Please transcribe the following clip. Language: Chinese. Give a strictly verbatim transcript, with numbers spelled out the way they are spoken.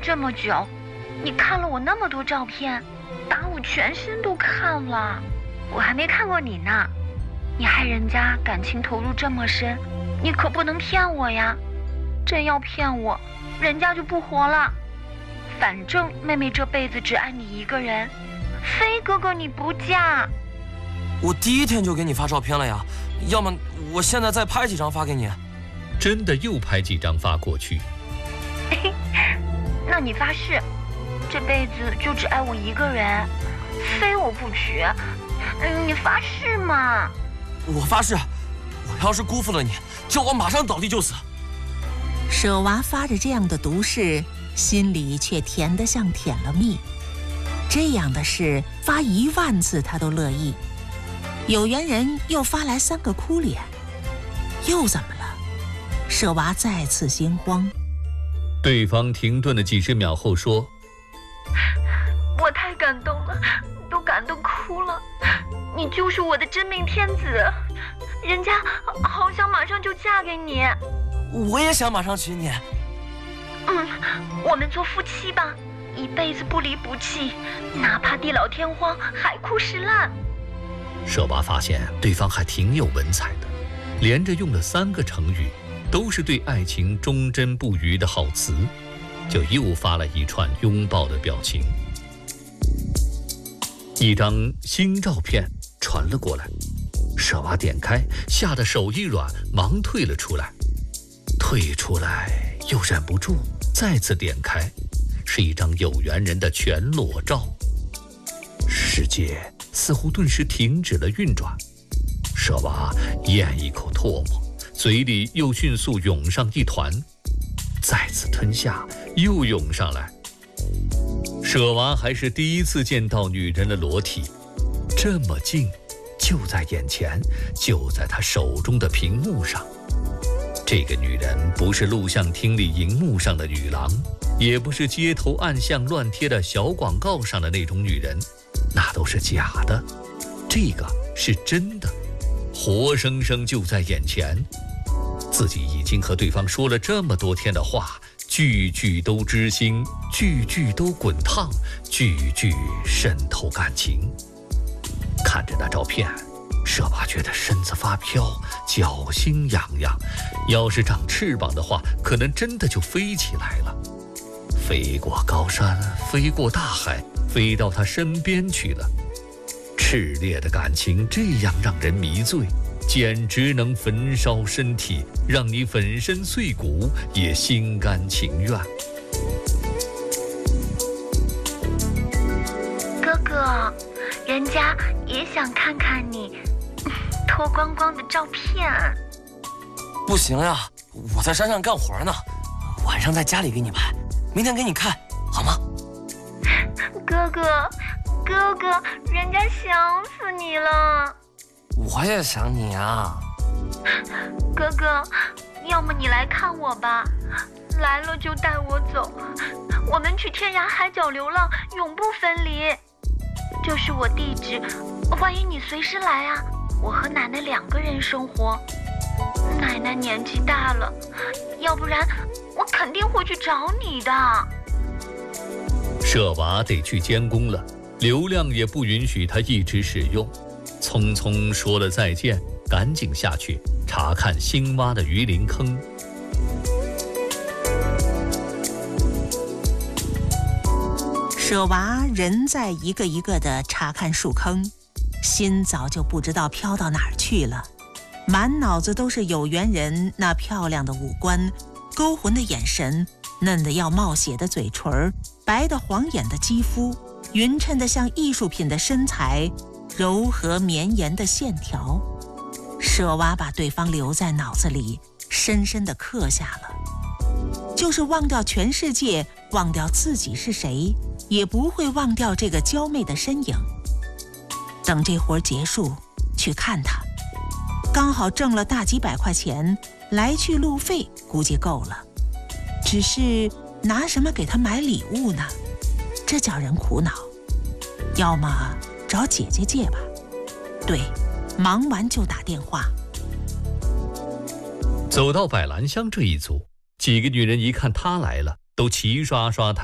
这么久，你看了我那么多照片，把我全身都看了，我还没看过你呢。你害人家感情投入这么深，你可不能骗我呀！真要骗我，人家就不活了。反正妹妹这辈子只爱你一个人，非哥哥你不嫁。 我第一天就给你发照片了呀，要么我现在再拍几张发给你。 真的又拍几张发过去。 那你发誓，这辈子就只爱我一个人，非我不娶。嗯，你发誓嘛？ 我发誓，我要是辜负了你，叫我马上倒地就死。 舍娃发着这样的毒誓，心里却甜得像舔了蜜。这样的事发一万次他都乐意。有缘人又发来三个哭脸，又怎么了？舍娃再次心慌。 对方停顿了几十秒后说： 我太感动了，都感动哭了。你就是我的真命天子，人家好想马上就嫁给你。 我也想马上娶你。 嗯，我们做夫妻吧，一辈子不离不弃，哪怕地老天荒，海枯石烂。 舍娃发现对方还挺有文采的，连着用了三个成语，都是对爱情忠贞不渝的好词，就又发了一串拥抱的表情。一张新照片传了过来，舍娃点开，吓得手一软，忙退了出来。退出来又忍不住，再次点开，是一张有缘人的全裸照。世界似乎顿时停止了运转，舍娃咽一口唾沫，嘴里又迅速涌上一团，再次吞下，又涌上来。舍娃还是第一次见到女人的裸体，这么近，就在眼前，就在她手中的屏幕上。这个女人不是录像厅里荧幕上的女郎，也不是街头暗巷乱贴的小广告上的那种女人，那都是假的。这个是真的，活生生就在眼前。自己已经和对方说了这么多天的话，句句都知心，句句都滚烫，句句渗透感情。看着那照片，舍娃觉得身子发飘，脚心痒痒，要是长翅膀的话，可能真的就飞起来了，飞过高山，飞过大海，飞到他身边去了。炽烈的感情这样让人迷醉，简直能焚烧身体，让你粉身碎骨也心甘情愿。 哥哥，人家也想看看你脱光光的照片。 不行呀，我在山上干活呢，晚上在家里给你拍，明天给你看，好吗？ 哥哥，哥哥，人家想死你了。 我也想你啊。 哥哥，要么你来看我吧，来了就带我走，我们去天涯海角流浪，永不分离。这是我地址，欢迎你随时来啊。我和奶奶两个人生活，奶奶年纪大了，要不然我肯定会去找你的。 舍娃得去监工了，流量也不允许他一直使用，匆匆说了再见，赶紧下去查看新挖的鱼鳞坑。 舍娃人在一个一个的查看树坑，心早就不知道飘到哪儿去了，满脑子都是有缘人那漂亮的五官，勾魂的眼神，嫩得要冒血的嘴唇，白得晃眼的肌肤，匀称得像艺术品的身材，柔和绵延的线条。舍娃把对方留在脑子里，深深地刻下了。就是忘掉全世界，忘掉自己是谁，也不会忘掉这个娇媚的身影。等这活结束，去看他，刚好挣了大几百块钱，来去路费估计够了。只是拿什么给他买礼物呢？这叫人苦恼。要么找姐姐借吧。对，忙完就打电话。 走到百兰乡这一组，几个女人一看他来了，都齐刷刷